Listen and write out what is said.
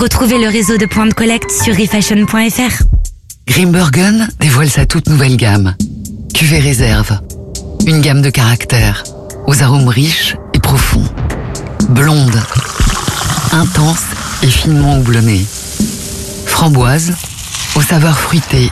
Retrouvez le réseau de points de collecte sur refashion.fr. Grimbergen dévoile sa toute nouvelle gamme. Cuvée Réserve. Une gamme de caractères, aux arômes riches et profonds. Blonde, intense et finement houblonnée. Framboise, aux saveurs fruitées